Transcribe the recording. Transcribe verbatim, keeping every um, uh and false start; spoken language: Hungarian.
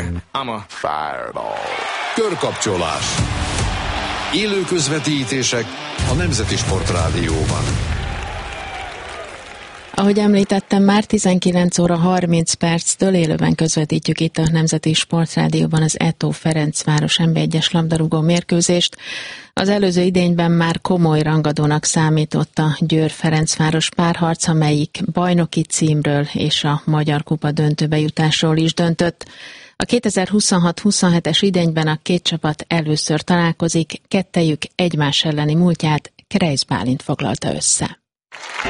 I'm a fireball. Körkapcsolás. Élő közvetítések a Nemzeti Sportrádióban. Ahogy említettem, már tizenkilenc óra harminc perctől élőben közvetítjük itt a Nemzeti Sportrádióban az Eto Ferencváros en bé egyes labdarúgó mérkőzést. Az előző idényben már komoly rangadónak számított a Győr-Ferencváros párharc, amelyik bajnoki címről és a Magyar Kupa döntőbe jutásról is döntött. A kétezer-huszonhat huszonhetes idényben a két csapat először találkozik, kettejük egymás elleni múltját Kreisz Bálint foglalta össze.